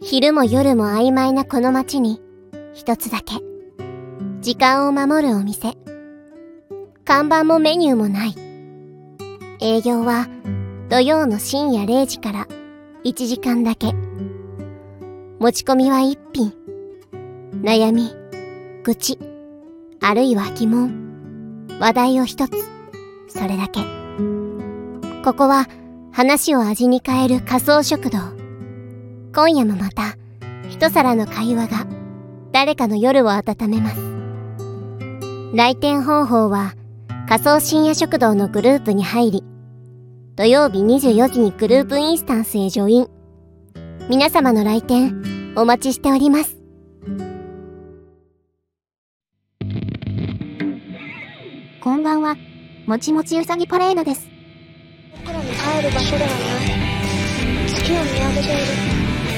昼も夜も曖昧なこの街に一つだけ時間を守るお店。看板もメニューもない。営業は土曜の深夜0時から1時間だけ。持ち込みは1品。悩み、愚痴、あるいは疑問、話題を一つ。それだけ。ここは話を味に変える仮想食堂。今夜もまた一皿の会話が誰かの夜を温めます。来店方法は仮想深夜食堂のグループに入り、土曜日24時にグループインスタンスへジョイン。皆様の来店お待ちしております。 こんばんは、もちもちうさぎパレードです。 僕らに会える場所ではない。月を見上げている。